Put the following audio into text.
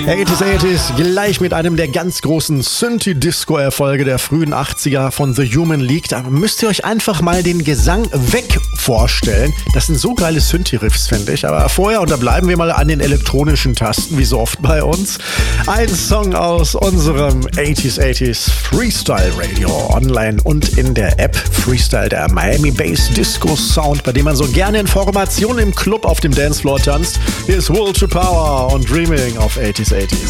80s gleich mit einem der ganz großen Synthi-Disco-Erfolge der frühen 80er von The Human League. Da müsst ihr euch einfach mal den Gesang weg vorstellen. Das sind so geile Synthi-Riffs, finde ich. Aber vorher, und da bleiben wir mal an den elektronischen Tasten, wie so oft bei uns, ein Song aus unserem 80s Freestyle Radio online und in der App Freestyle, der Miami Bass Disco Sound, bei dem man so gerne in Formation im Club auf dem Dancefloor tanzt. Hier ist Will to Power und Dreaming auf 80s.